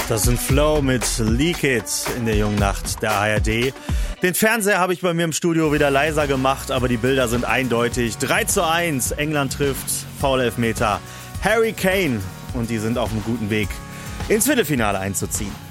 Das sind Flow mit Leak It in der jungen Nacht der ARD. Den Fernseher habe ich bei mir im Studio wieder leiser gemacht, aber die Bilder sind eindeutig. 3:1, England trifft, Foul-Elfmeter, Harry Kane und die sind auf einem guten Weg, ins Viertelfinale einzuziehen.